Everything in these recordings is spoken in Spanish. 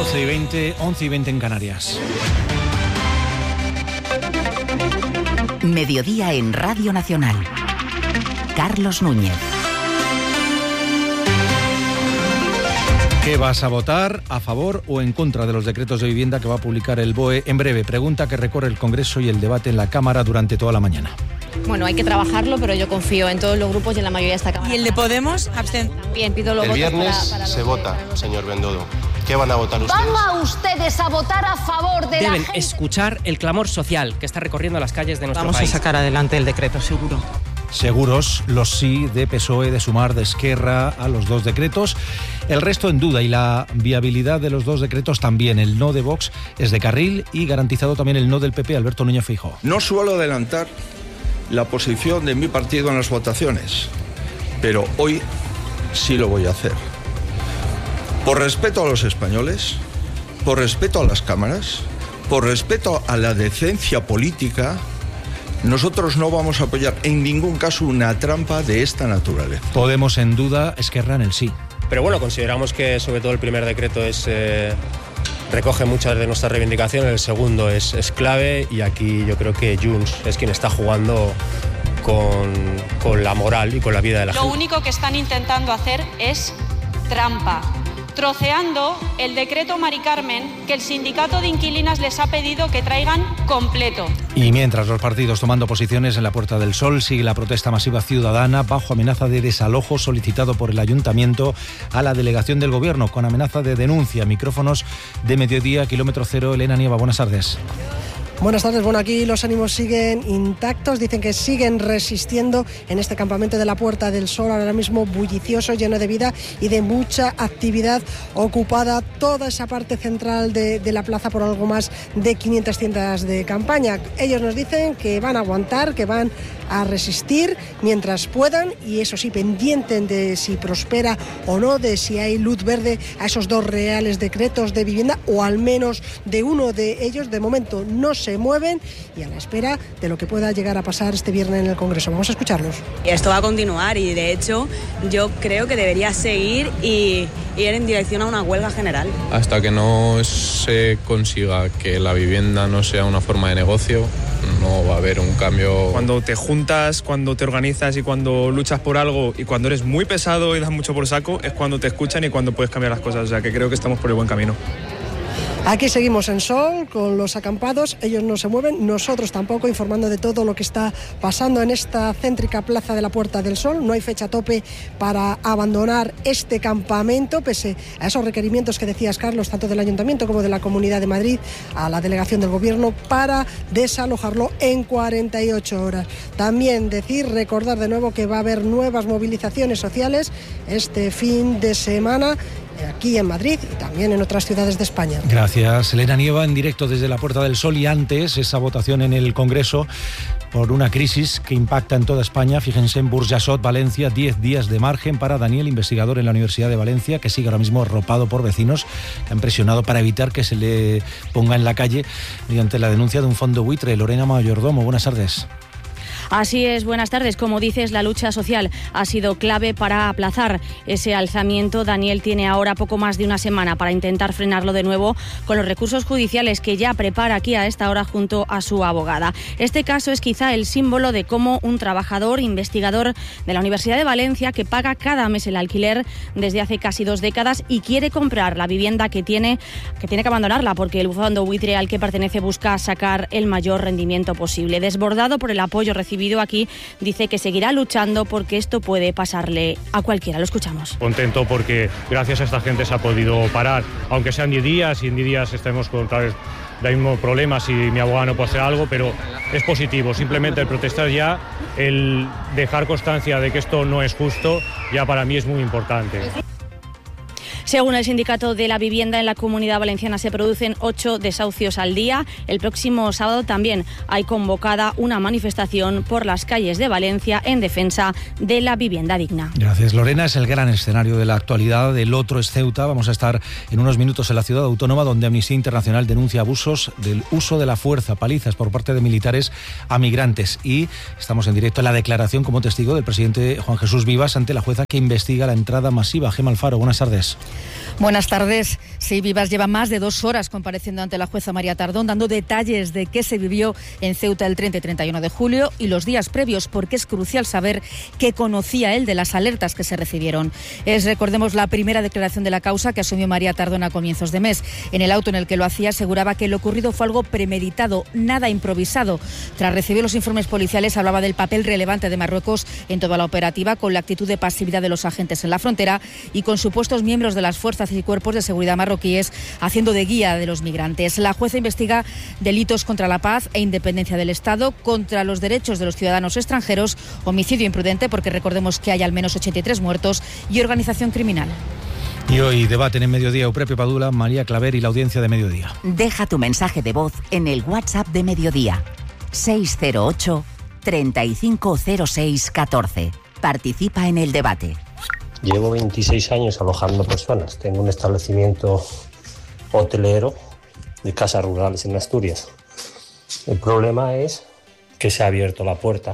12:20, 11:20 en Canarias. Mediodía en Radio Nacional. Carlos Núñez. ¿Qué vas a votar? ¿A favor o en contra de los decretos de vivienda que va a publicar el BOE en breve? Pregunta que recorre el Congreso y el debate en la Cámara durante toda la mañana. Bueno, hay que trabajarlo, pero yo confío en todos los grupos y en la mayoría de esta Cámara. ¿Y el de Podemos? También pido los votos. El viernes se vota, señor Bendodo. ¿Qué van a votar ustedes? ¿Van a ustedes a votar a favor de Deben escuchar el clamor social que está recorriendo las calles de nuestro país. Vamos a sacar adelante el decreto, seguro. Seguros los sí de PSOE, de Sumar, de Esquerra a los dos decretos. El resto en duda y la viabilidad de los dos decretos también. El no de Vox es de carril y garantizado también el no del PP, Alberto Núñez Feijóo. No suelo adelantar la posición de mi partido en las votaciones, pero hoy sí lo voy a hacer. Por respeto a los españoles, por respeto a las cámaras, por respeto a la decencia política, nosotros no vamos a apoyar en ningún caso una trampa de esta naturaleza. Podemos en duda, Esquerra en el sí. Pero bueno, consideramos que sobre todo el primer decreto recoge muchas de nuestras reivindicaciones, el segundo es clave y aquí yo creo que Junts es quien está jugando con la moral y con la vida de la gente. Lo único que están intentando hacer es trampa, troceando el decreto Mari Carmen que el sindicato de inquilinas les ha pedido que traigan completo. Y mientras los partidos tomando posiciones en la Puerta del Sol, sigue la protesta masiva ciudadana bajo amenaza de desalojo solicitado por el Ayuntamiento a la delegación del Gobierno con amenaza de denuncia. Micrófonos de Mediodía, Kilómetro Cero, Elena Nieva, buenas tardes. Buenas tardes. Bueno, aquí los ánimos siguen intactos, dicen que siguen resistiendo en este campamento de la Puerta del Sol, ahora mismo bullicioso, lleno de vida y de mucha actividad, ocupada toda esa parte central de la plaza por algo más de 500 tiendas de campaña. Ellos nos dicen que van a aguantar, que van a resistir mientras puedan y eso sí, pendientes de si prospera o no, de si hay luz verde a esos dos reales decretos de vivienda o al menos de uno de ellos. De momento no se mueven y a la espera de lo que pueda llegar a pasar este viernes en el Congreso. Vamos a escucharlos. Esto va a continuar y de hecho yo creo que debería seguir y ir en dirección a una huelga general. Hasta que no se consiga que la vivienda no sea una forma de negocio, no va a haber un cambio. Cuando te juntas, cuando te organizas y cuando luchas por algo y cuando eres muy pesado y das mucho por saco, es cuando te escuchan y cuando puedes cambiar las cosas. O sea que creo que estamos por el buen camino. Aquí seguimos en Sol con los acampados, ellos no se mueven, nosotros tampoco, informando de todo lo que está pasando en esta céntrica plaza de la Puerta del Sol. No hay fecha tope para abandonar este campamento, pese a esos requerimientos que decías, Carlos, tanto del Ayuntamiento como de la Comunidad de Madrid, a la delegación del Gobierno para desalojarlo en 48 horas. También recordar de nuevo que va a haber nuevas movilizaciones sociales este fin de semana, aquí en Madrid y también en otras ciudades de España. Gracias, Elena Nieva, en directo desde la Puerta del Sol. Y antes, esa votación en el Congreso por una crisis que impacta en toda España. Fíjense, en Burjasot, Valencia, 10 días de margen para Daniel, investigador en la Universidad de Valencia, que sigue ahora mismo arropado por vecinos que han presionado para evitar que se le ponga en la calle mediante la denuncia de un fondo buitre. Lorena Mayordomo, buenas tardes. Así es, buenas tardes. Como dices, la lucha social ha sido clave para aplazar ese alzamiento. Daniel tiene ahora poco más de una semana para intentar frenarlo de nuevo con los recursos judiciales que ya prepara aquí a esta hora junto a su abogada. Este caso es quizá el símbolo de cómo un trabajador investigador de la Universidad de Valencia, que paga cada mes el alquiler desde hace casi 2 décadas y quiere comprar la vivienda que tiene que abandonarla porque el fondo buitre al que pertenece busca sacar el mayor rendimiento posible. Desbordado por el apoyo recibido aquí, dice que seguirá luchando porque esto puede pasarle a cualquiera. Lo escuchamos. Contento porque gracias a esta gente se ha podido parar, aunque sean 10 días y en 10 días estemos con otra vez el mismo problema si mi abogado no puede hacer algo, pero es positivo. Simplemente el protestar ya, el dejar constancia de que esto no es justo, ya para mí es muy importante. Según el Sindicato de la Vivienda, en la Comunidad Valenciana se producen 8 desahucios al día. El próximo sábado también hay convocada una manifestación por las calles de Valencia en defensa de la vivienda digna. Gracias, Lorena. Es el gran escenario de la actualidad. El otro es Ceuta. Vamos a estar en unos minutos en la ciudad autónoma, donde Amnistía Internacional denuncia abusos del uso de la fuerza, palizas por parte de militares a migrantes. Y estamos en directo en la declaración como testigo del presidente Juan Jesús Vivas ante la jueza que investiga la entrada masiva. Gemma Alfaro, buenas tardes. Buenas tardes. Sí, Vivas lleva más de 2 horas compareciendo ante la jueza María Tardón, dando detalles de qué se vivió en Ceuta el 30 y 31 de julio y los días previos, porque es crucial saber qué conocía él de las alertas que se recibieron. Es, recordemos, la primera declaración de la causa que asumió María Tardón a comienzos de mes. En el auto en el que lo hacía aseguraba que lo ocurrido fue algo premeditado, nada improvisado. Tras recibir los informes policiales hablaba del papel relevante de Marruecos en toda la operativa, con la actitud de pasividad de los agentes en la frontera y con supuestos miembros de las fuerzas y cuerpos de seguridad marroquíes haciendo de guía de los migrantes. La jueza investiga delitos contra la paz e independencia del Estado, contra los derechos de los ciudadanos extranjeros, homicidio imprudente, porque recordemos que hay al menos 83 muertos, y organización criminal. Y hoy debaten en Mediodía Euprepio Padula, María Claver y la audiencia de Mediodía. Deja tu mensaje de voz en el WhatsApp de Mediodía. 608 350614. Participa en el debate. Llevo 26 años alojando personas. Tengo un establecimiento hotelero de casas rurales en Asturias. El problema es que se ha abierto la puerta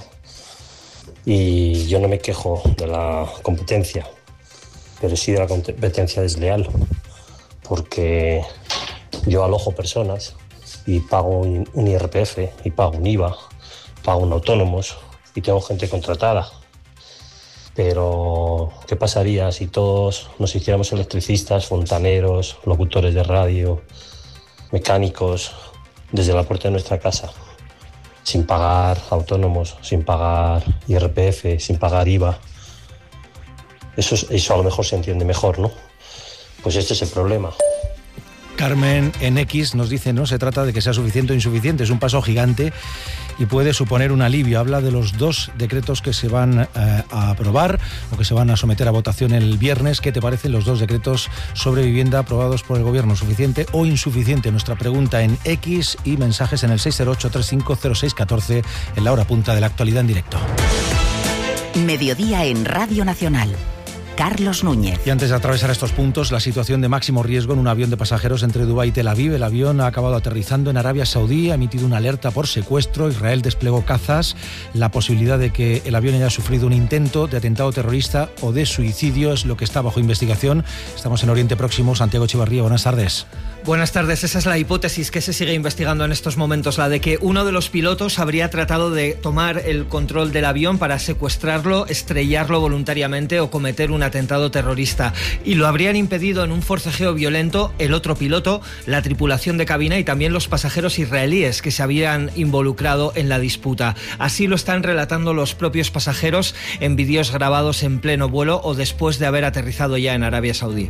y yo no me quejo de la competencia, pero sí de la competencia desleal, porque yo alojo personas y pago un IRPF y pago un IVA, pago un autónomos y tengo gente contratada. Pero, ¿qué pasaría si todos nos hiciéramos electricistas, fontaneros, locutores de radio, mecánicos, desde la puerta de nuestra casa, sin pagar autónomos, sin pagar IRPF, sin pagar IVA? Eso a lo mejor se entiende mejor, ¿no? Pues este es el problema. Carmen en X nos dice, no se trata de que sea suficiente o insuficiente, es un paso gigante y puede suponer un alivio. Habla de los 2 decretos que se van a aprobar o que se van a someter a votación el viernes. ¿Qué te parecen los 2 decretos sobre vivienda aprobados por el Gobierno? ¿Suficiente o insuficiente? Nuestra pregunta en X y mensajes en el 608-350614 en la hora punta de la actualidad en directo. Mediodía en Radio Nacional. Carlos Núñez. Y antes de atravesar estos puntos, la situación de máximo riesgo en un avión de pasajeros entre Dubái y Tel Aviv. El avión ha acabado aterrizando en Arabia Saudí, ha emitido una alerta por secuestro. Israel desplegó cazas. La posibilidad de que el avión haya sufrido un intento de atentado terrorista o de suicidio es lo que está bajo investigación. Estamos en Oriente Próximo. Santiago Echevarría, buenas tardes. Buenas tardes. Esa es la hipótesis que se sigue investigando en estos momentos, la de que uno de los pilotos habría tratado de tomar el control del avión para secuestrarlo, estrellarlo voluntariamente o cometer un atentado terrorista. Y lo habrían impedido en un forcejeo violento el otro piloto, la tripulación de cabina y también los pasajeros israelíes que se habían involucrado en la disputa. Así lo están relatando los propios pasajeros en vídeos grabados en pleno vuelo o después de haber aterrizado ya en Arabia Saudí.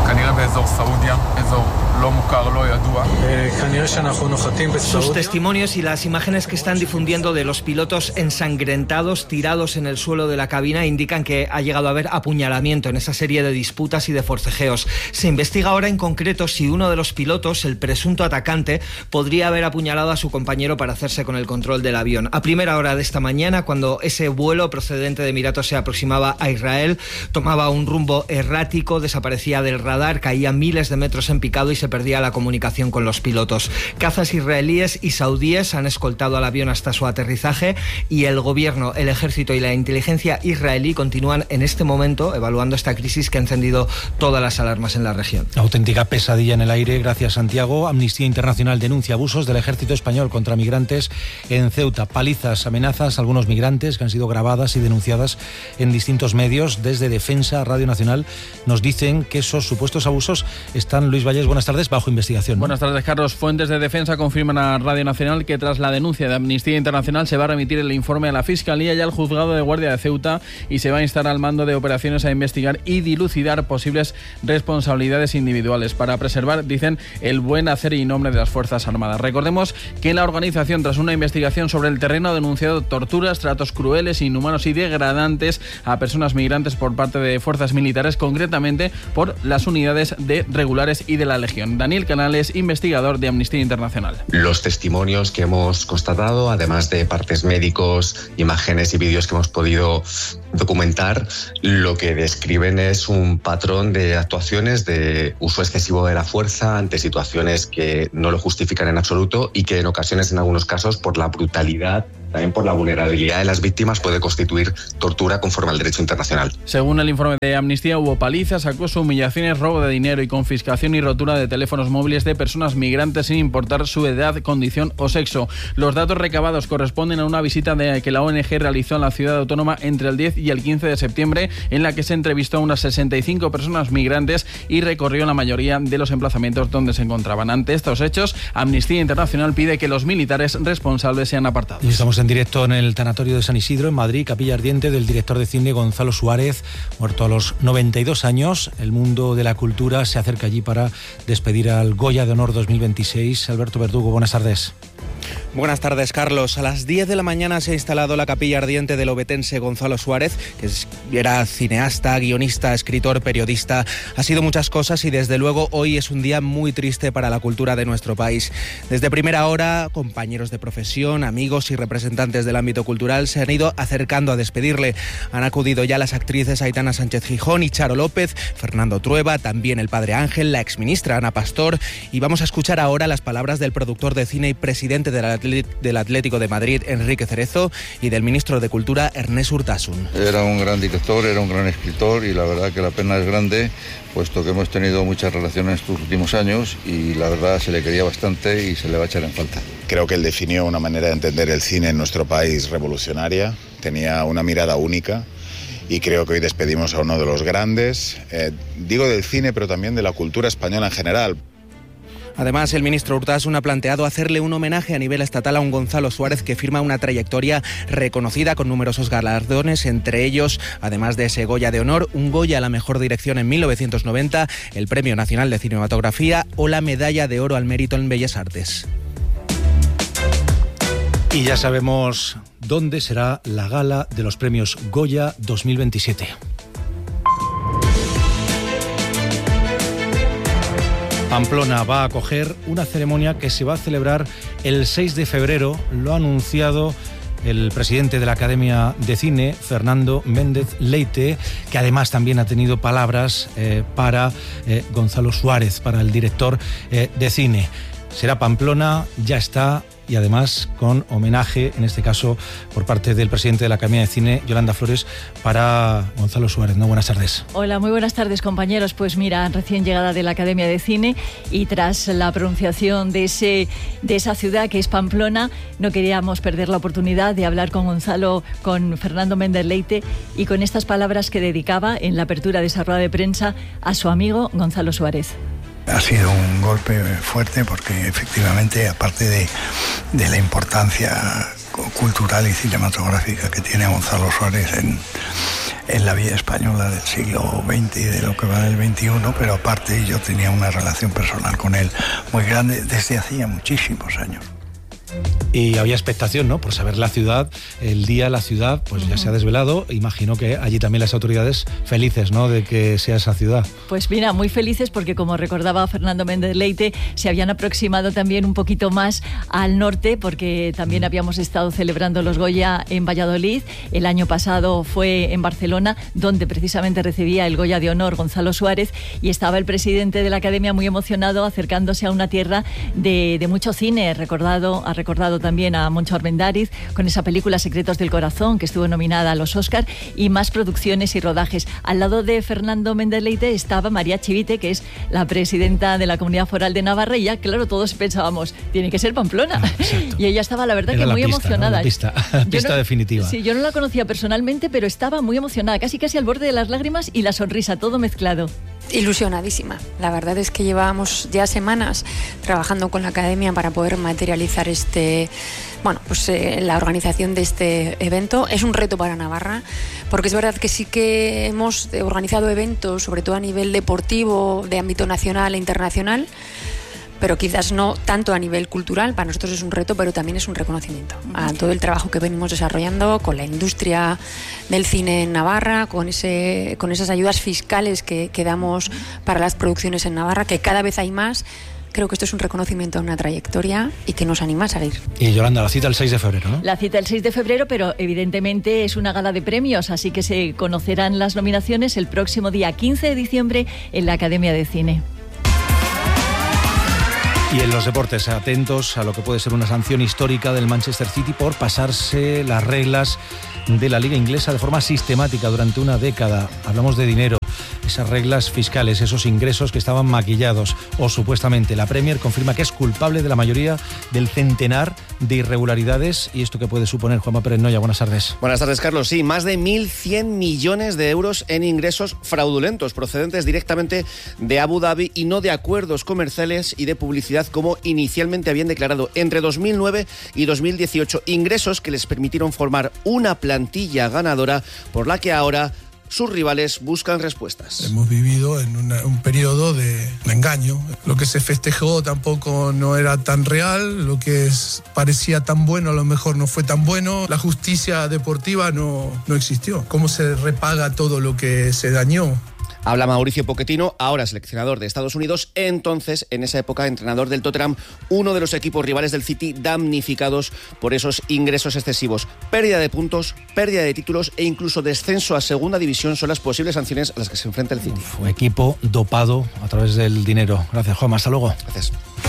Sus testimonios y las imágenes que están difundiendo de los pilotos ensangrentados, tirados en el suelo de la cabina, indican que ha llegado a haber apuñalamiento en esa serie de disputas y de forcejeos. Se investiga ahora en concreto si uno de los pilotos, el presunto atacante, podría haber apuñalado a su compañero para hacerse con el control del avión. A primera hora de esta mañana, cuando ese vuelo procedente de Emiratos se aproximaba a Israel, tomaba un rumbo errático, desaparecía del radar, caía miles de metros en picado y se perdía la comunicación con los pilotos. Cazas israelíes y saudíes han escoltado al avión hasta su aterrizaje y el gobierno, el ejército y la inteligencia israelí continúan en este momento evaluando esta crisis que ha encendido todas las alarmas en la región. Auténtica pesadilla en el aire. Gracias, Santiago. Amnistía Internacional denuncia abusos del ejército español contra migrantes en Ceuta. Palizas, amenazas a algunos migrantes que han sido grabadas y denunciadas en distintos medios. Desde Defensa, Radio Nacional, nos dicen que esos supuestos abusos están, Luis Valles, buenas tardes, bajo investigación, ¿no? Buenas tardes, Carlos. Fuentes de Defensa confirman a Radio Nacional que tras la denuncia de Amnistía Internacional se va a remitir el informe a la Fiscalía y al Juzgado de Guardia de Ceuta y se va a instar al mando de operaciones a investigar y dilucidar posibles responsabilidades individuales para preservar, dicen, el buen hacer y nombre de las Fuerzas Armadas. Recordemos que la organización, tras una investigación sobre el terreno, ha denunciado torturas, tratos crueles, inhumanos y degradantes a personas migrantes por parte de fuerzas militares, concretamente por las unidades de regulares y de la Legión. Daniel Canales, investigador de Amnistía Internacional. Los testimonios que hemos constatado, además de partes médicos, imágenes y vídeos que hemos podido documentar, lo que describen es un patrón de actuaciones de uso excesivo de la fuerza ante situaciones que no lo justifican en absoluto y que en ocasiones, en algunos casos, por la brutalidad, también por la vulnerabilidad de las víctimas, puede constituir tortura conforme al derecho internacional. Según el informe de Amnistía, hubo palizas, acoso, humillaciones, robo de dinero y confiscación y rotura de teléfonos móviles de personas migrantes sin importar su edad, condición o sexo. Los datos recabados corresponden a una visita que la ONG realizó en la ciudad autónoma entre el 10 y el 15 de septiembre, en la que se entrevistó a unas 65 personas migrantes y recorrió la mayoría de los emplazamientos donde se encontraban. Ante estos hechos, Amnistía Internacional pide que los militares responsables sean apartados. Y estamos en directo en el tanatorio de San Isidro, en Madrid, capilla ardiente del director de cine Gonzalo Suárez, muerto a los 92 años. El mundo de la cultura se acerca allí para despedir al Goya de Honor 2026. Alberto Verdugo, buenas tardes. Buenas tardes, Carlos. A las 10 de la mañana se ha instalado la capilla ardiente del obetense Gonzalo Suárez, que era cineasta, guionista, escritor, periodista. Ha sido muchas cosas y desde luego hoy es un día muy triste para la cultura de nuestro país. Desde primera hora, compañeros de profesión, amigos y representantes del ámbito cultural se han ido acercando a despedirle. Han acudido ya las actrices Aitana Sánchez Gijón y Charo López, Fernando Trueba, también el padre Ángel, la exministra Ana Pastor, y vamos a escuchar ahora las palabras del productor de cine y presidente del Atlético de Madrid, Enrique Cerezo, y del ministro de Cultura, Ernest Urtasun. Era un gran director, era un gran escritor y la verdad que la pena es grande, puesto que hemos tenido muchas relaciones estos últimos años y la verdad se le quería bastante y se le va a echar en falta. Creo que él definió una manera de entender el cine en nuestro país revolucionaria, tenía una mirada única y creo que hoy despedimos a uno de los grandes, digo del cine, pero también de la cultura española en general. Además, el ministro Urtasun ha planteado hacerle un homenaje a nivel estatal a un Gonzalo Suárez que firma una trayectoria reconocida con numerosos galardones, entre ellos, además de ese Goya de Honor, un Goya a la mejor dirección en 1990, el Premio Nacional de Cinematografía o la Medalla de Oro al Mérito en Bellas Artes. Y ya sabemos dónde será la gala de los premios Goya 2027. Pamplona va a acoger una ceremonia que se va a celebrar el 6 de febrero, lo ha anunciado el presidente de la Academia de Cine, Fernando Méndez Leite, que además también ha tenido palabras para Gonzalo Suárez, para el director de cine. Será Pamplona, ya está, y además con homenaje, en este caso por parte del presidente de la Academia de Cine, Yolanda Flores, para Gonzalo Suárez. ¿No? Buenas tardes. Hola, muy buenas tardes, compañeros. Pues mira, recién llegada de la Academia de Cine y tras la pronunciación de esa ciudad que es Pamplona, no queríamos perder la oportunidad de hablar con Fernando Méndez Leite y con estas palabras que dedicaba en la apertura de esa rueda de prensa a su amigo Gonzalo Suárez. Ha sido un golpe fuerte porque efectivamente, aparte de la importancia cultural y cinematográfica que tiene Gonzalo Suárez en la vida española del siglo XX y de lo que va del XXI, pero aparte yo tenía una relación personal con él muy grande desde hacía muchísimos años. Y había expectación, ¿no?, por saber la ciudad, el día, la ciudad, pues ya se ha desvelado. Imagino que allí también las autoridades felices, ¿no?, de que sea esa ciudad. Pues mira, muy felices porque, como recordaba Fernando Méndez Leite, se habían aproximado también un poquito más al norte, porque también habíamos estado celebrando los Goya en Valladolid. El año pasado fue en Barcelona, donde precisamente recibía el Goya de Honor Gonzalo Suárez, y estaba el presidente de la Academia muy emocionado, acercándose a una tierra de mucho cine. Ha recordado también a Moncho Armendáriz con esa película Secretos del Corazón, que estuvo nominada a los Oscar, y más producciones y rodajes. Al lado de Fernando Méndez Leite estaba María Chivite, que es la presidenta de la Comunidad Foral de Navarra, y ya, claro, todos pensábamos, tiene que ser Pamplona. Y ella estaba, la verdad, que muy emocionada. La pista definitiva. Sí, yo no la conocía personalmente, pero estaba muy emocionada, casi al borde de las lágrimas y la sonrisa, todo mezclado. Ilusionadísima. La verdad es que llevábamos ya semanas trabajando con la Academia para poder materializar la organización de este evento. Es un reto para Navarra, porque es verdad que sí que hemos organizado eventos, sobre todo a nivel deportivo, de ámbito nacional e internacional, pero quizás no tanto a nivel cultural. Para nosotros es un reto, pero también es un reconocimiento a todo el trabajo que venimos desarrollando con la industria del cine en Navarra, con esas ayudas fiscales que damos para las producciones en Navarra, que cada vez hay más, creo que esto es un reconocimiento a una trayectoria y que nos anima a seguir. Y Yolanda, la cita el 6 de febrero, ¿no? La cita el 6 de febrero, pero evidentemente es una gala de premios, así que se conocerán las nominaciones el próximo día 15 de diciembre en la Academia de Cine. Y en los deportes, atentos a lo que puede ser una sanción histórica del Manchester City por pasarse las reglas de la Liga Inglesa de forma sistemática durante una década. Hablamos de dinero, esas reglas fiscales, esos ingresos que estaban maquillados, o supuestamente. La Premier confirma que es culpable de la mayoría del centenar de irregularidades. ¿Y esto qué puede suponer, Juanma Pérez Noya? Buenas tardes. Buenas tardes, Carlos. Sí, más de 1.100 millones de euros en ingresos fraudulentos procedentes directamente de Abu Dhabi y no de acuerdos comerciales y de publicidad como inicialmente habían declarado entre 2009 y 2018. Ingresos que les permitieron formar una plantilla ganadora por la que ahora sus rivales buscan respuestas. Hemos vivido en un periodo de engaño. Lo que se festejó tampoco no era tan real, lo que parecía tan bueno a lo mejor no fue tan bueno. La justicia deportiva no existió. ¿Cómo se repaga todo lo que se dañó? Habla Mauricio Pochettino, ahora seleccionador de Estados Unidos, entonces, en esa época, entrenador del Tottenham, uno de los equipos rivales del City damnificados por esos ingresos excesivos. Pérdida de puntos, pérdida de títulos e incluso descenso a segunda división son las posibles sanciones a las que se enfrenta el City. Fue equipo dopado a través del dinero. Gracias, Juanma. Hasta luego. Gracias.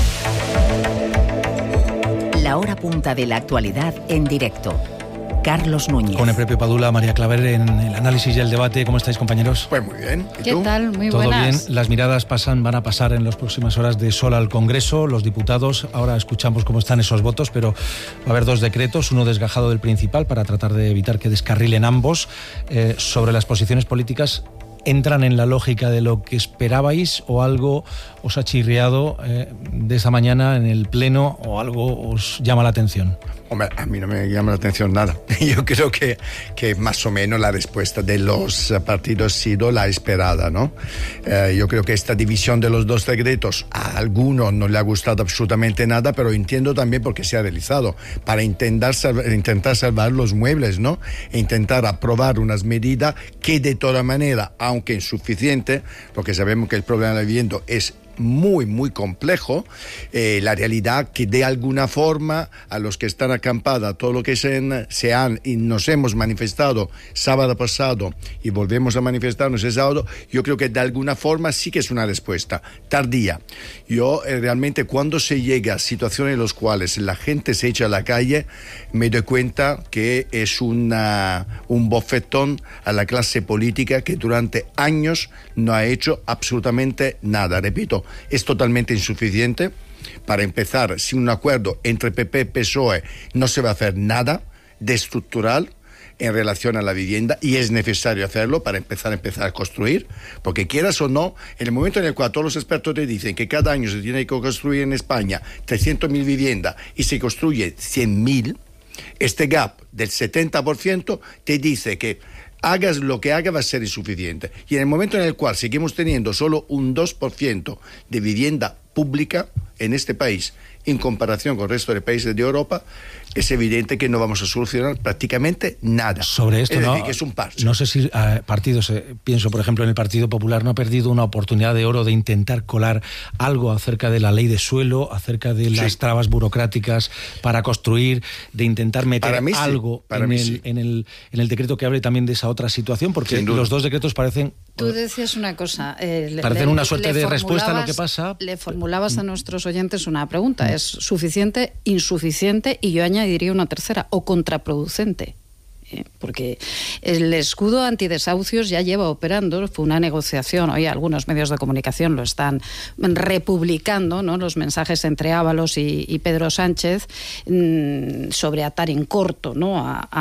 La hora punta de la actualidad en directo. Carlos Núñez. Con el propio Padula, María Claver en el análisis y el debate. ¿Cómo estáis, compañeros? Pues muy bien. ¿Y ¿Qué tú? tal? Muy ¿Todo buenas. bien? Las miradas van a pasar en las próximas horas de sol al Congreso, los diputados. Ahora escuchamos cómo están esos votos, pero va a haber dos decretos, uno desgajado del principal para tratar de evitar que descarrilen ambos. Sobre las posiciones políticas, ¿entran en la lógica de lo que esperabais o algo os ha chirriado de esa mañana en el Pleno o algo os llama la atención? Hombre, a mí no me llama la atención nada. Yo creo que más o menos la respuesta de los partidos ha sido la esperada, ¿no? Yo creo que esta división de los dos decretos a alguno no le ha gustado absolutamente nada, pero entiendo también por qué se ha realizado, para intentar salvar los muebles, ¿no? E intentar aprobar unas medidas que de toda manera, aunque insuficiente, porque sabemos que el problema de la vivienda es muy, muy complejo, la realidad que de alguna forma a los que están acampada, todo lo que se han y nos hemos manifestado sábado pasado y volvemos a manifestarnos el sábado, yo creo que de alguna forma sí que es una respuesta tardía. Yo realmente cuando se llega a situaciones en las cuales la gente se echa a la calle, me doy cuenta que es un bofetón a la clase política que durante años no ha hecho absolutamente nada. Repito, es totalmente insuficiente. Para empezar, sin un acuerdo entre PP y PSOE no se va a hacer nada de estructural en relación a la vivienda, y es necesario hacerlo para empezar a construir, porque quieras o no, en el momento en el cual todos los expertos te dicen que cada año se tiene que construir en España 300.000 viviendas y se construye 100.000, este gap del 70% te dice que hagas lo que hagas va a ser insuficiente. Y en el momento en el cual seguimos teniendo solo un 2% de vivienda pública en este país, en comparación con el resto de países de Europa, es evidente que no vamos a solucionar prácticamente nada. Sobre esto, es decir, que es un parche. No sé si partidos, pienso por ejemplo en el Partido Popular, no ha perdido una oportunidad de oro de intentar colar algo acerca de la ley de suelo, acerca de las trabas burocráticas para construir, de intentar meter algo en el decreto que hable también de esa otra situación, porque los dos decretos parecen... Tú decías una cosa. Parecen una suerte de respuesta a lo que pasa. Le formulabas a nuestros oyentes una pregunta. ¿Es suficiente, insuficiente? Y yo añadiría una tercera, o contraproducente. Porque el escudo antidesahucios ya lleva operando, fue una negociación, hoy algunos medios de comunicación lo están republicando, ¿no? Los mensajes entre Ábalos y Pedro Sánchez sobre atar en corto, ¿no?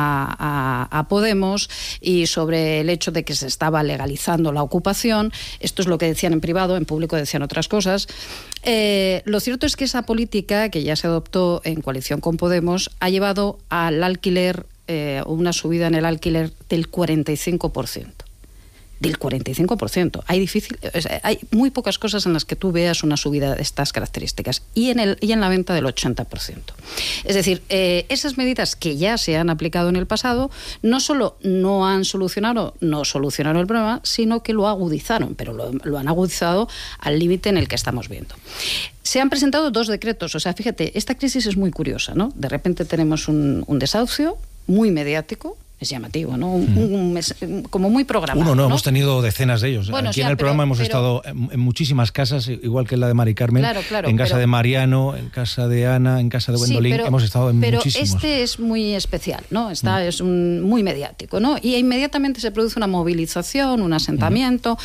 a Podemos, y sobre el hecho de que se estaba legalizando la ocupación. Esto es lo que decían en privado, en público decían otras cosas. Lo cierto es que esa política que ya se adoptó en coalición con Podemos ha llevado al alquiler una subida en el alquiler del 45%. del 45%. Hay muy pocas cosas en las que tú veas una subida de estas características y en la venta del 80%. Es decir, esas medidas que ya se han aplicado en el pasado no solo no solucionaron el problema, sino que lo agudizaron, pero lo han agudizado al límite en el que estamos viendo. Se han presentado 2 decretos, o sea, fíjate, esta crisis es muy curiosa, ¿no? De repente tenemos un desahucio muy mediático. Es llamativo, ¿no? Un mes, como muy programado. Hemos tenido decenas de ellos. Bueno, aquí en el programa hemos estado en muchísimas casas, igual que en la de Mari Carmen, en casa de Mariano, en casa de Ana, en casa de Gwendolyn, hemos estado en muchísimos. Pero este es muy especial, ¿no? Es muy mediático, ¿no? Y inmediatamente se produce una movilización, un asentamiento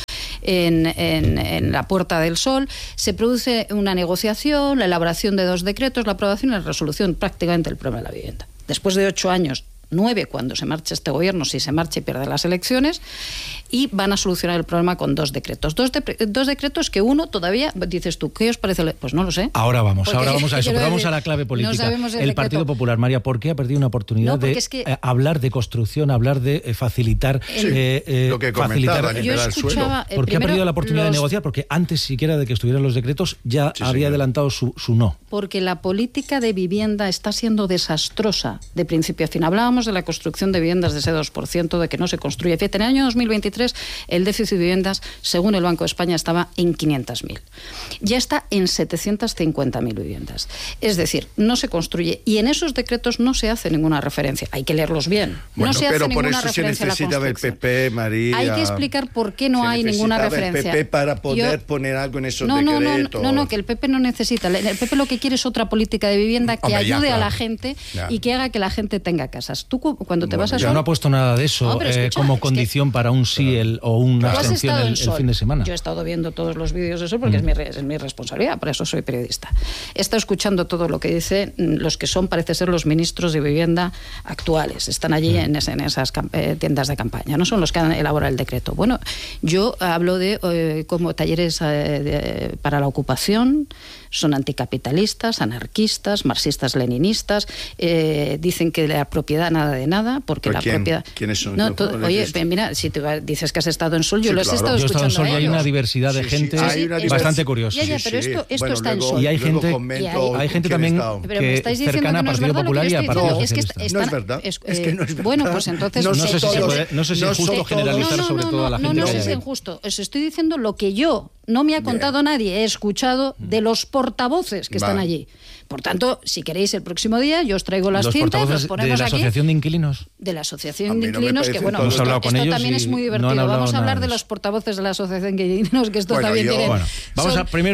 en la Puerta del Sol, se produce una negociación, la elaboración de 2 decretos, la aprobación y la resolución prácticamente del problema de la vivienda. Después de 8 años, 9 cuando se marche este gobierno, si se marcha y pierde las elecciones, y van a solucionar el problema con 2 decretos. 2 decretos que uno todavía, dices tú, ¿qué os parece? Pues no lo sé. Ahora vamos a eso, pero vamos a la clave política. No el Partido Popular, María, ¿por qué ha perdido una oportunidad de hablar de construcción, hablar de facilitar... lo que comentaba, yo escuchaba... ¿Por qué ha perdido la oportunidad de negociar? Porque antes siquiera de que estuvieran los decretos ya había adelantado su no. Porque la política de vivienda está siendo desastrosa de principio a fin. Hablábamos de la construcción de viviendas de ese 2%, de que no se construye. Fíjate, en el año 2023 el déficit de viviendas, según el Banco de España, estaba en 500.000. Ya está en 750.000 viviendas. Es decir, no se construye. Y en esos decretos no se hace ninguna referencia. Hay que leerlos bien. Bueno, no se hace ninguna Pero referencia a la construcción. por eso se necesita el PP, María. Hay que explicar por qué no hay ninguna referencia. El PP para poder poner algo en esos decretos. No, que el PP no necesita. El PP lo que quiere es otra política de vivienda que ayude a la gente y que haga que la gente tenga casas. Tú cuando te vas a Sol... no ha puesto nada de eso como condición para un sí o una abstención el fin de semana. Yo he estado viendo todos los vídeos de Sol porque es mi responsabilidad, por eso soy periodista. He estado escuchando todo lo que dicen los que son, parece ser, los ministros de vivienda actuales. Están allí en esas tiendas de campaña, no son los que han elaborado el decreto. Bueno, yo hablo de como talleres para la ocupación, son anticapitalistas, anarquistas, marxistas-leninistas, dicen que la propiedad nada de nada, porque la propiedad... ¿Quiénes son? Oye, mira, si tú dices que has estado en Sol, yo los he estado escuchando. Yo he estado en Sol y hay una diversidad de gente bastante curiosa. Pero esto está en Sol. Y hay gente también que cercana al Partido Popular y al Partido Socialista. No es verdad. Es que no es verdad. Bueno, pues entonces... No sé si es justo generalizar sobre todo a la gente. No sé si es injusto. Os estoy diciendo lo que yo... No me ha contado nadie, he escuchado de los portavoces que están allí. Por tanto, si queréis el próximo día, yo os traigo las cintas, los ponemos ¿De la Asociación de Inquilinos? De la Asociación de Inquilinos, que bueno, esto también es muy divertido. Vamos a hablar de los portavoces de la Asociación de Inquilinos, que esto también tiene... Vamos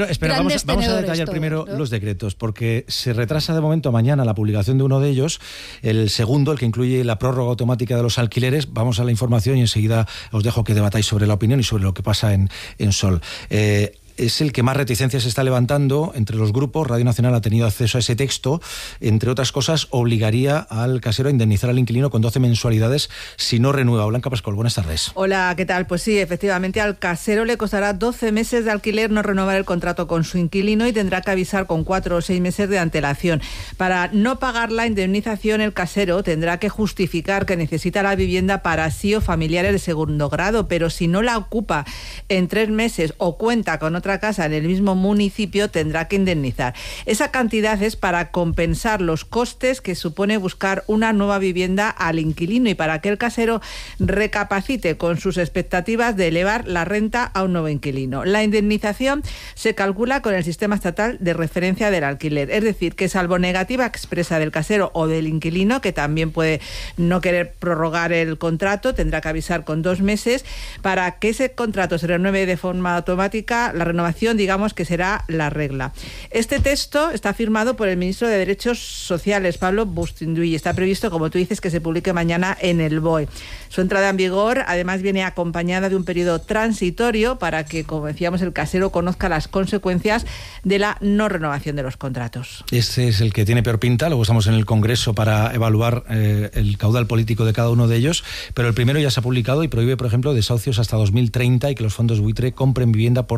a detallar primero los decretos, porque se retrasa de momento a mañana la publicación de uno de ellos, el segundo, el que incluye la prórroga automática de los alquileres. Vamos a la información y enseguida os dejo que debatáis sobre la opinión y sobre lo que pasa en Sol. Es el que más reticencias está levantando entre los grupos. Radio Nacional ha tenido acceso a ese texto. Entre otras cosas, obligaría al casero a indemnizar al inquilino con 12 mensualidades si no renueva. Blanca Pascual, buenas tardes. Hola, ¿qué tal? Pues sí, efectivamente, al casero le costará 12 meses de alquiler no renovar el contrato con su inquilino y tendrá que avisar con 4 o 6 meses de antelación. Para no pagar la indemnización, el casero tendrá que justificar que necesita la vivienda para sí o familiares de segundo grado, pero si no la ocupa en 3 meses o cuenta con otra casa en el mismo municipio, tendrá que indemnizar. Esa cantidad es para compensar los costes que supone buscar una nueva vivienda al inquilino y para que el casero recapacite con sus expectativas de elevar la renta a un nuevo inquilino. La indemnización se calcula con el sistema estatal de referencia del alquiler, es decir, que salvo negativa expresa del casero o del inquilino, que también puede no querer prorrogar el contrato, tendrá que avisar con 2 meses para que ese contrato se renueve de forma automática. La renovación, digamos, que será la regla. Este texto está firmado por el ministro de Derechos Sociales, Pablo Bustinduy, y está previsto, como tú dices, que se publique mañana en el BOE. Su entrada en vigor, además, viene acompañada de un periodo transitorio para que, como decíamos, el casero conozca las consecuencias de la no renovación de los contratos. Este es el que tiene peor pinta. Luego estamos en el Congreso para evaluar el caudal político de cada uno de ellos, pero el primero ya se ha publicado y prohíbe, por ejemplo, desahucios hasta 2030 y que los fondos buitre compren vivienda por debajo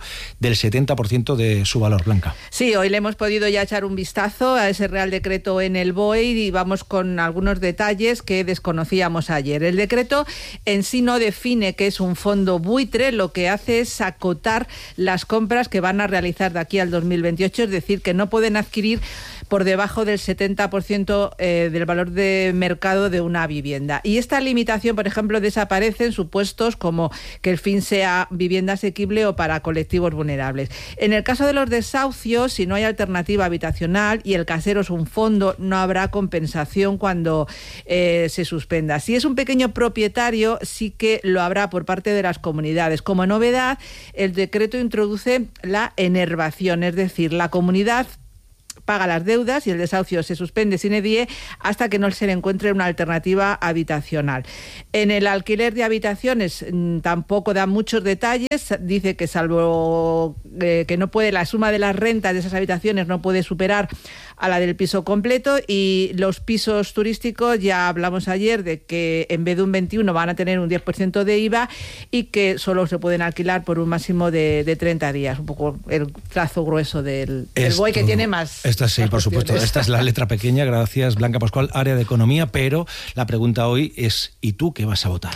del 70% de su valor. Blanca. Sí, hoy le hemos podido ya echar un vistazo a ese Real Decreto en el BOE y vamos con algunos detalles que desconocíamos ayer. El decreto en sí no define qué es un fondo buitre, lo que hace es acotar las compras que van a realizar de aquí al 2028, es decir, que no pueden adquirir por debajo del 70% del valor de mercado de una vivienda. Y esta limitación, por ejemplo, desaparece en supuestos como que el fin sea vivienda asequible o para colectivos vulnerables. En el caso de los desahucios, si no hay alternativa habitacional y el casero es un fondo, no habrá compensación cuando se suspenda. Si es un pequeño propietario, sí que lo habrá por parte de las comunidades. Como novedad, el decreto introduce la enervación, es decir, la comunidad paga las deudas y el desahucio se suspende sine die hasta que no se le encuentre una alternativa habitacional. En el alquiler de habitaciones tampoco da muchos detalles, dice que salvo que no puede, la suma de las rentas de esas habitaciones no puede superar a la del piso completo, y los pisos turísticos ya hablamos ayer de que en vez de un 21 van a tener un 10% de IVA y que solo se pueden alquilar por un máximo de 30 días, un poco el trazo grueso del BOE, que tiene más. Esta sí, por supuesto, esta es la letra pequeña. Gracias, Blanca Pascual, área de economía, pero la pregunta hoy es: ¿y tú qué vas a votar?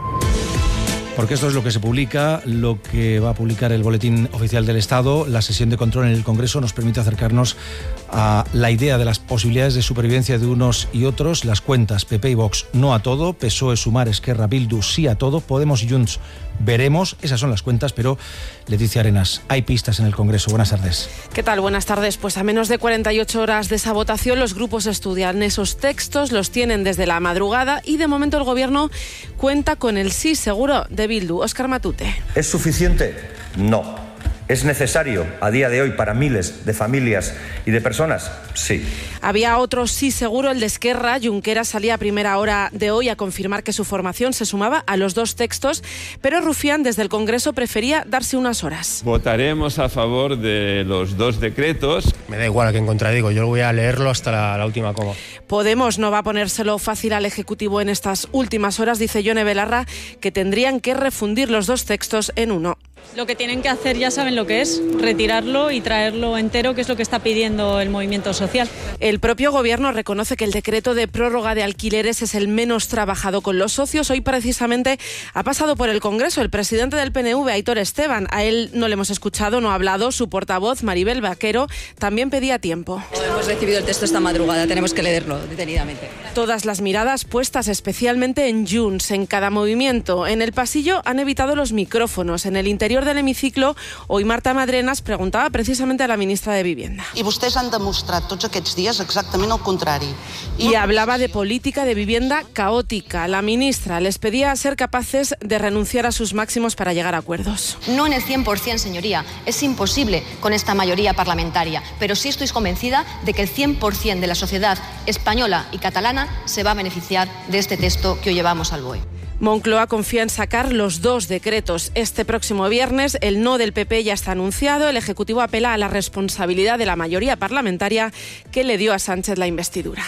Porque esto es lo que se publica, lo que va a publicar el Boletín Oficial del Estado. La sesión de control en el Congreso nos permite acercarnos a la idea de las posibilidades de supervivencia de unos y otros. Las cuentas: PP y Vox no a todo, PSOE, Sumar, Esquerra, Bildu sí a todo, Podemos y Junts veremos. Esas son las cuentas, pero Leticia Arenas, hay pistas en el Congreso. Buenas tardes. ¿Qué tal? Buenas tardes. Pues a menos de 48 horas de esa votación, los grupos estudian esos textos, los tienen desde la madrugada y de momento el Gobierno cuenta con el sí seguro de Bildu. Óscar Matute. ¿Es suficiente? No. ¿Es necesario a día de hoy para miles de familias y de personas? Sí. Había otro sí seguro, el de Esquerra. Junqueras salía a primera hora de hoy a confirmar que su formación se sumaba a los dos textos, pero Rufián desde el Congreso prefería darse unas horas. Votaremos a favor de los dos decretos. Me da igual a quién contradigo, yo voy a leerlo hasta la última coma. Podemos no va a ponérselo fácil al Ejecutivo en estas últimas horas, dice Yone Belarra, que tendrían que refundir los dos textos en uno. Lo que tienen que hacer, ya saben lo que es, retirarlo y traerlo entero, que es lo que está pidiendo el movimiento social. El propio Gobierno reconoce que el decreto de prórroga de alquileres es el menos trabajado con los socios. Hoy precisamente ha pasado por el Congreso el presidente del PNV, Aitor Esteban. A él no le hemos escuchado, no ha hablado. Su portavoz, Maribel Vaquero, también pedía tiempo. Hemos recibido el texto esta madrugada, tenemos que leerlo detenidamente. Todas las miradas puestas especialmente en Junts, en cada movimiento. En el pasillo han evitado los micrófonos. En el interior del hemiciclo, hoy Marta Madrenas preguntaba precisamente a la ministra de Vivienda. I vostès han demostrat tots aquests dies exactament el contrari. Y hablaba de política de vivienda caótica. La ministra les pedía ser capaces de renunciar a sus máximos para llegar a acuerdos. No en el 100%, señoría. Es imposible con esta mayoría parlamentaria. Pero sí estoy convencida de que el 100% de la sociedad española y catalana se va a beneficiar de este texto que hoy llevamos al BOE. Moncloa confía en sacar los dos decretos este próximo viernes. El no del PP ya está anunciado. El Ejecutivo apela a la responsabilidad de la mayoría parlamentaria que le dio a Sánchez la investidura.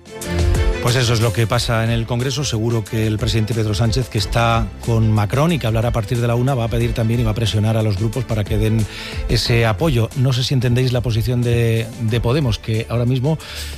Pues eso es lo que pasa en el Congreso. Seguro que el presidente Pedro Sánchez, que está con Macron y que hablará a partir de la 1, va a pedir también y va a presionar a los grupos para que den ese apoyo. No sé si entendéis la posición de Podemos, que ahora mismo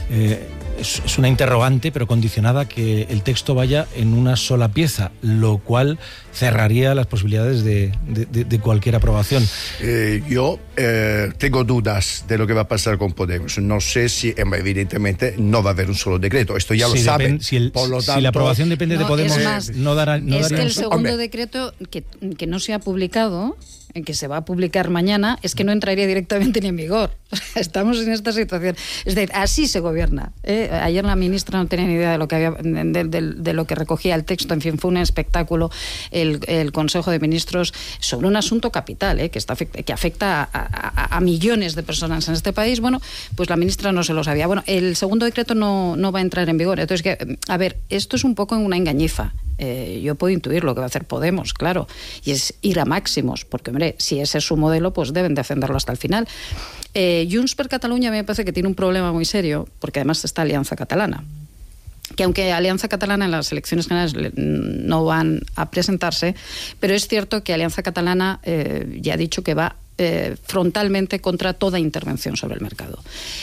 es una interrogante, pero condicionada a que el texto vaya en una sola pieza, lo cual cerraría las posibilidades de cualquier aprobación. Yo tengo dudas de lo que va a pasar con Podemos. No sé si, evidentemente, no va a haber un solo decreto. Esto ya lo saben. Si la aprobación depende de Podemos, no daría. Es que el segundo decreto que no se ha publicado, que se va a publicar mañana, es que no entraría directamente ni en vigor. Estamos en esta situación. Es decir, así se gobierna. Ayer la ministra no tenía ni idea de lo que había, de lo que recogía el texto. En fin, fue un espectáculo el Consejo de Ministros sobre un asunto capital, que afecta a millones de personas en este país. Bueno, pues la ministra no se lo sabía. Bueno, el segundo decreto no va a entrar en vigor. Entonces, a ver, esto es un poco una engañifa. Yo puedo intuir lo que va a hacer Podemos, claro, y es ir a máximos, porque, hombre, si ese es su modelo, pues deben defenderlo hasta el final. Junts per Catalunya me parece que tiene un problema muy serio, porque además está Alianza Catalana, que aunque Alianza Catalana en las elecciones generales no van a presentarse, pero es cierto que Alianza Catalana ya ha dicho que va frontalmente contra toda intervención sobre el mercado.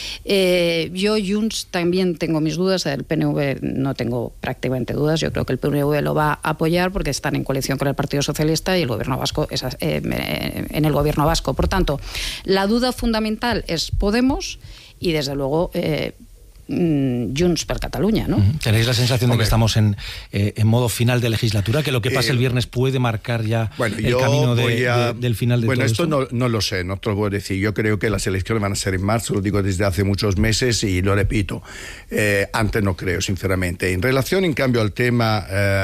Yo, Junts, también tengo mis dudas. El PNV no tengo prácticamente dudas. Yo creo que el PNV lo va a apoyar porque están en coalición con el Partido Socialista y el Gobierno vasco en el Gobierno vasco. Por tanto, la duda fundamental es Podemos y, desde luego, Junts per Catalunya, ¿no? ¿Tenéis la sensación de que estamos en modo final de legislatura? ¿Que lo que pase el viernes puede marcar ya el camino del final de todo esto? Bueno, esto no lo sé, no te lo puedo decir. Yo creo que las elecciones van a ser en marzo, lo digo desde hace muchos meses y lo repito. Antes no creo, sinceramente. En relación, en cambio, al tema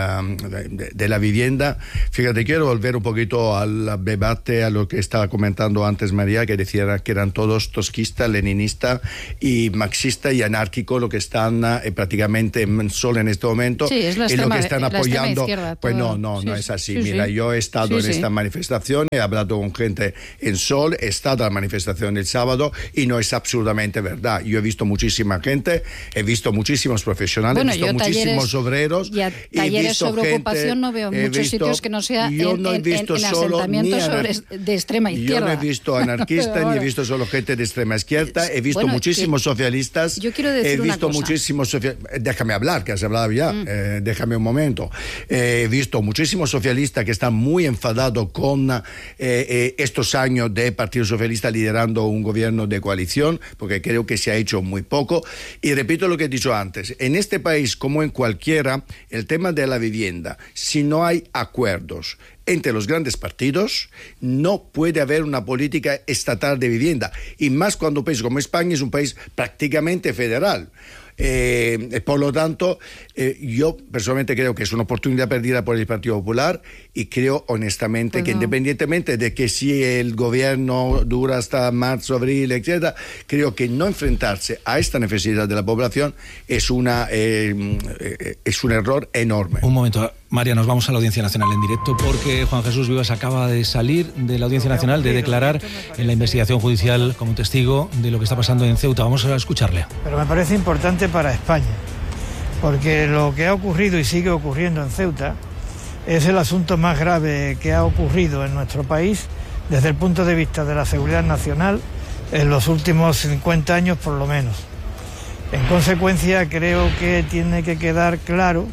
de la vivienda, fíjate, quiero volver un poquito al debate, a lo que estaba comentando antes María, que decía que eran todos tosquistas, leninistas y marxistas y anarquistas, lo que están prácticamente solo en este momento, sí, es la extrema, y lo que están apoyando, izquierda, pues no es así. Mira, yo he estado en esta manifestación, he hablado con gente en Sol, he estado en la manifestación el sábado y no es absolutamente verdad. Yo he visto muchísima gente, he visto muchísimos profesionales, he visto muchísimos obreros. Y talleres sobre ocupación no veo en muchos sitios que no sea en asentamientos de extrema izquierda. Yo no he visto anarquistas ni he visto solo gente de extrema izquierda, he visto muchísimos socialistas. Yo quiero decir he visto muchísimos déjame hablar, que has hablado ya, déjame un momento. He visto muchísimos socialistas que están muy enfadados con estos años de Partido Socialista liderando un gobierno de coalición, porque creo que se ha hecho muy poco. Y repito lo que he dicho antes, en este país como en cualquiera, el tema de la vivienda, si no hay acuerdos entre los grandes partidos, no puede haber una política estatal de vivienda, y más cuando un país como España es un país prácticamente federal. Por lo tanto, yo personalmente creo que es una oportunidad perdida por el Partido Popular, y creo honestamente que independientemente de que si el gobierno dura hasta marzo, abril, etcétera, creo que no enfrentarse a esta necesidad de la población es un error enorme. Un momento, María, nos vamos a la Audiencia Nacional en directo, porque Juan Jesús Vivas acaba de salir de la Audiencia Nacional, de declarar en la investigación judicial como testigo de lo que está pasando en Ceuta. Vamos a escucharle. Pero me parece importante para España, porque lo que ha ocurrido y sigue ocurriendo en Ceuta es el asunto más grave que ha ocurrido en nuestro país desde el punto de vista de la seguridad nacional en los últimos 50 años por lo menos. En consecuencia, creo que tiene que quedar claro,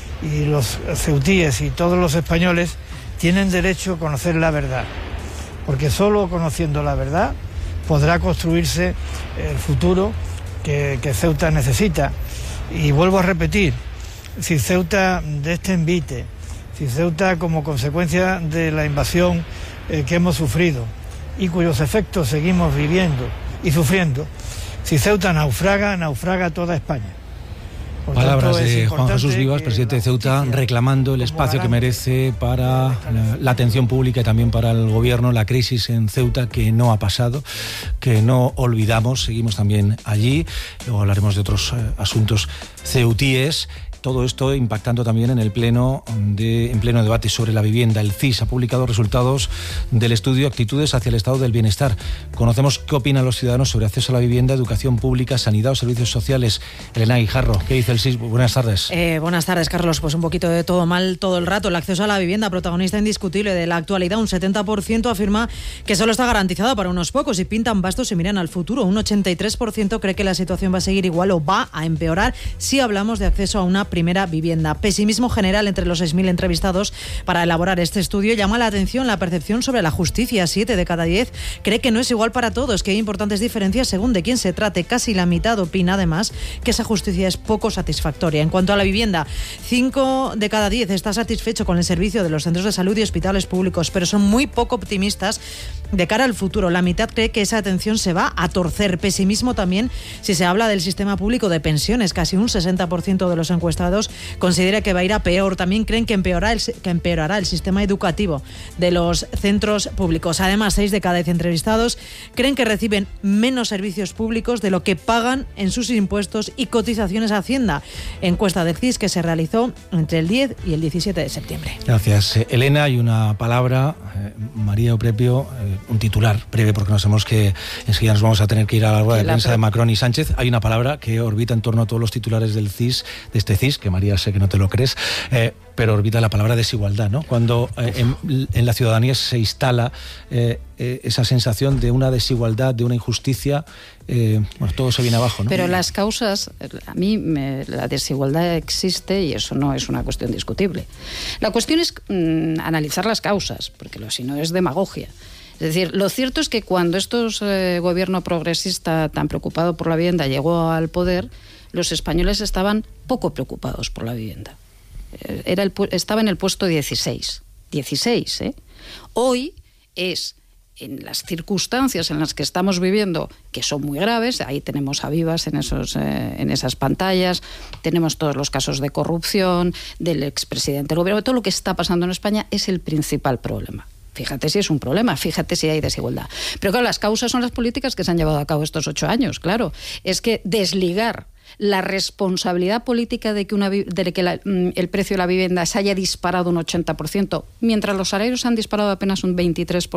y los ceutíes y todos los españoles tienen derecho a conocer la verdad, porque solo conociendo la verdad podrá construirse el futuro que Ceuta necesita. Y vuelvo a repetir, si Ceuta de este envite, si Ceuta como consecuencia de la invasión que hemos sufrido y cuyos efectos seguimos viviendo y sufriendo, si Ceuta naufraga toda España. Palabras de Juan Jesús Vivas, presidente de Ceuta, reclamando el espacio que merece para la atención pública y también para el gobierno, la crisis en Ceuta, que no ha pasado, que no olvidamos, seguimos también allí. Luego hablaremos de otros asuntos ceutíes. Todo esto impactando también en pleno debate sobre la vivienda. El CIS ha publicado resultados del estudio Actitudes hacia el Estado del Bienestar. Conocemos qué opinan los ciudadanos sobre acceso a la vivienda, educación pública, sanidad o servicios sociales. Elena Guijarro, ¿qué dice el CIS? Buenas tardes. Buenas tardes, Carlos. Pues un poquito de todo mal todo el rato. El acceso a la vivienda, protagonista indiscutible de la actualidad. Un 70% afirma que solo está garantizado para unos pocos y pintan bastos y miran al futuro. Un 83% cree que la situación va a seguir igual o va a empeorar si hablamos de acceso a una primera vivienda. Pesimismo general entre los 6.000 entrevistados para elaborar este estudio. Llama la atención la percepción sobre la justicia. 7 de cada 10 cree que no es igual para todos, que hay importantes diferencias según de quién se trate. Casi la mitad opina además que esa justicia es poco satisfactoria. En cuanto a la vivienda, 5 de cada 10 está satisfecho con el servicio de los centros de salud y hospitales públicos, pero son muy poco optimistas de cara al futuro. La mitad cree que esa atención se va a torcer. Pesimismo también si se habla del sistema público de pensiones. Casi un 60% de los encuestados considera que va a ir a peor. También creen que empeorará el sistema educativo de los centros públicos. Además, 6 de cada 10 entrevistados creen que reciben menos servicios públicos de lo que pagan en sus impuestos y cotizaciones a Hacienda. Encuesta del CIS que se realizó entre el 10 y el 17 de septiembre. Gracias, Elena. Y una palabra, María Oprepio, un titular breve, porque nos sabemos que enseguida nos vamos a tener que ir a la rueda de prensa de Macron y Sánchez. Hay una palabra que orbita en torno a todos los titulares del CIS, de este CIS, que María, sé que no te lo crees. pero olvida la palabra desigualdad, ¿no? Cuando en la ciudadanía se instala esa sensación de una desigualdad, de una injusticia, todo se viene abajo, ¿no? Pero las causas, a mí la desigualdad existe y eso no es una cuestión discutible. La cuestión es analizar las causas, porque si no es demagogia. Es decir, lo cierto es que cuando gobierno progresista tan preocupado por la vivienda llegó al poder, los españoles estaban poco preocupados por la vivienda. Estaba en el puesto 16. 16, ¿eh? Hoy en las circunstancias en las que estamos viviendo, que son muy graves, ahí tenemos a vivas en esas pantallas, tenemos todos los casos de corrupción, del expresidente del gobierno, todo lo que está pasando en España es el principal problema. Fíjate si es un problema, fíjate si hay desigualdad. Pero claro, las causas son las políticas que se han llevado a cabo estos 8 años, claro. Es que desligar la responsabilidad política de que el precio de la vivienda se haya disparado un 80%, mientras los salarios han disparado apenas un 23%,